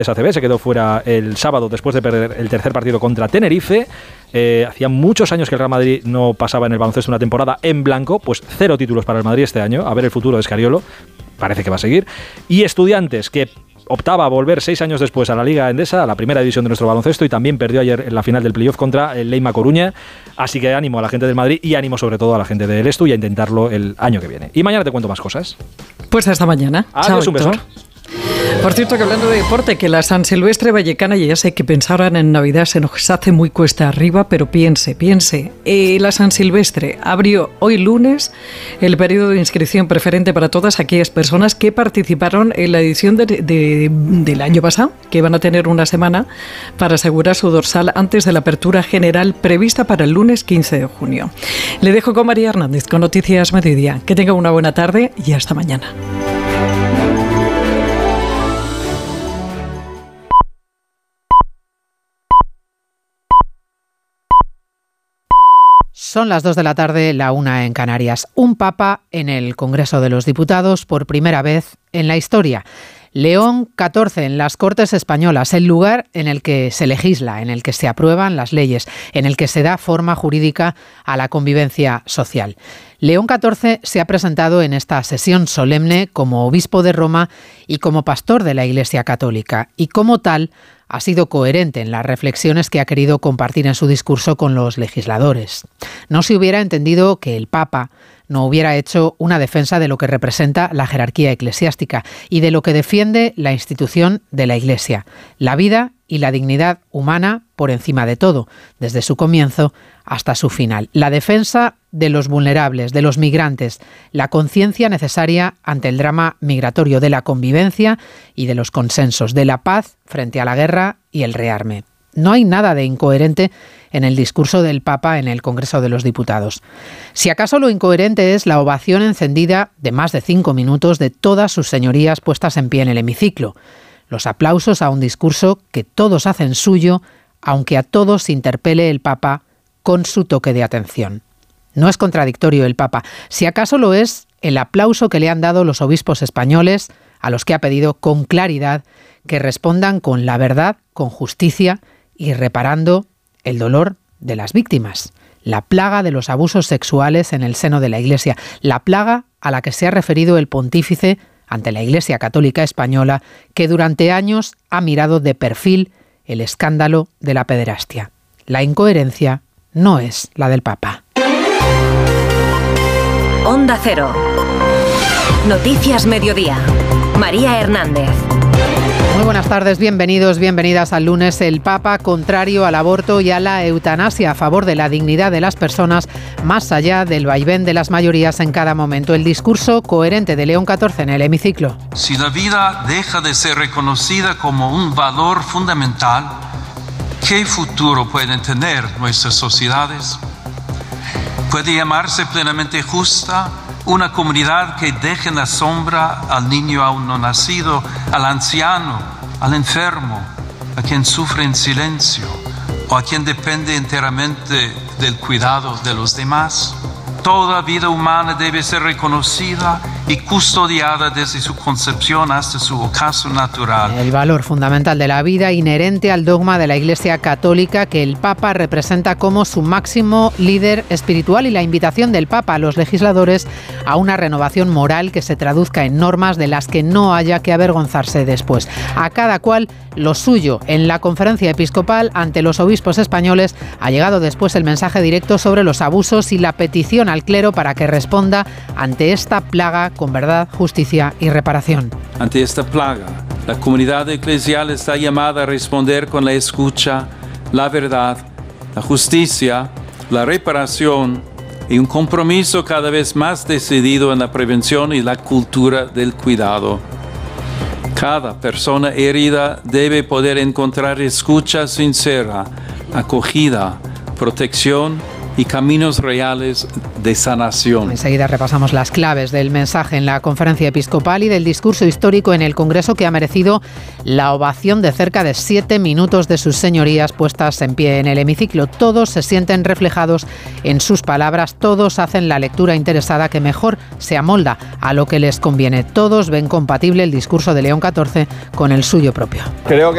ACB, se quedó fuera el sábado después de perder el tercer partido contra Tenerife. Hacía muchos años que el Real Madrid no pasaba en el baloncesto una temporada en blanco, pues 0 títulos para el Madrid este año. A ver el futuro de Scariolo, parece que va a seguir. Y Estudiantes, que optaba a volver 6 años después a la Liga Endesa, a la primera división de nuestro baloncesto, y también perdió ayer en la final del playoff contra el Leima Coruña. Así que ánimo a la gente del Madrid y ánimo sobre todo a la gente del Estu y a intentarlo el año que viene. Y mañana te cuento más cosas. Pues hasta mañana. Adiós, un beso. Por cierto, que hablando de deporte, que la San Silvestre Vallecana, ya sé que pensaran en Navidad se nos hace muy cuesta arriba, pero piense. La San Silvestre abrió hoy lunes el periodo de inscripción preferente para todas aquellas personas que participaron en la edición del año pasado, que van a tener una semana para asegurar su dorsal antes de la apertura general prevista para el lunes 15 de junio. Le dejo con María Hernández con Noticias Mediodía. Que tenga una buena tarde y hasta mañana. Son las 2 de la tarde, la 1 en Canarias. Un papa en el Congreso de los Diputados por primera vez en la historia. León XIV en las Cortes Españolas, el lugar en el que se legisla, en el que se aprueban las leyes, en el que se da forma jurídica a la convivencia social. León XIV se ha presentado en esta sesión solemne como obispo de Roma y como pastor de la Iglesia Católica, y como tal ha sido coherente en las reflexiones que ha querido compartir en su discurso con los legisladores. No se hubiera entendido que el Papa no hubiera hecho una defensa de lo que representa la jerarquía eclesiástica y de lo que defiende la institución de la Iglesia, la vida y la dignidad humana por encima de todo, desde su comienzo hasta su final. La defensa de los vulnerables, de los migrantes, la conciencia necesaria ante el drama migratorio, de la convivencia y de los consensos, de la paz frente a la guerra y el rearme. No hay nada de incoherente en el discurso del Papa en el Congreso de los Diputados. Si acaso lo incoherente es la ovación encendida de más de 5 minutos de todas sus señorías puestas en pie en el hemiciclo. Los aplausos a un discurso que todos hacen suyo, aunque a todos interpele el Papa con su toque de atención. No es contradictorio el Papa. Si acaso lo es el aplauso que le han dado los obispos españoles, a los que ha pedido con claridad que respondan con la verdad, con justicia y reparando el dolor de las víctimas. La plaga de los abusos sexuales en el seno de la Iglesia, la plaga a la que se ha referido el pontífice ante la Iglesia Católica Española, que durante años ha mirado de perfil el escándalo de la pederastia. La incoherencia no es la del Papa. Onda Cero. Noticias Mediodía. María Hernández. Muy buenas tardes, bienvenidos, bienvenidas al lunes. El Papa contrario al aborto y a la eutanasia, a favor de la dignidad de las personas, más allá del vaivén de las mayorías en cada momento. El discurso coherente de León XIV en el hemiciclo. Si la vida deja de ser reconocida como un valor fundamental, ¿qué futuro pueden tener nuestras sociedades? ¿Puede llamarse plenamente justa una comunidad que deje en la sombra al niño aún no nacido, al anciano, al enfermo, a quien sufre en silencio o a quien depende enteramente del cuidado de los demás? Toda vida humana debe ser reconocida y custodiada desde su concepción hasta su ocaso natural. El valor fundamental de la vida inherente al dogma de la Iglesia Católica que el Papa representa como su máximo líder espiritual, y la invitación del Papa a los legisladores a una renovación moral que se traduzca en normas de las que no haya que avergonzarse después. A cada cual lo suyo. En la conferencia episcopal ante los obispos españoles ha llegado después el mensaje directo sobre los abusos y la petición al clero para que responda ante esta plaga con verdad, justicia y reparación. Ante esta plaga, la comunidad eclesial está llamada a responder con la escucha, la verdad, la justicia, la reparación y un compromiso cada vez más decidido en la prevención y la cultura del cuidado. Cada persona herida debe poder encontrar escucha sincera, acogida, protección y caminos reales de sanación. Enseguida repasamos las claves del mensaje en la conferencia episcopal y del discurso histórico en el Congreso, que ha merecido la ovación de cerca de 7 minutos de sus señorías puestas en pie en el hemiciclo. Todos se sienten reflejados en sus palabras, todos hacen la lectura interesada que mejor se amolda a lo que les conviene. Todos ven compatible el discurso de León XIV con el suyo propio. Creo que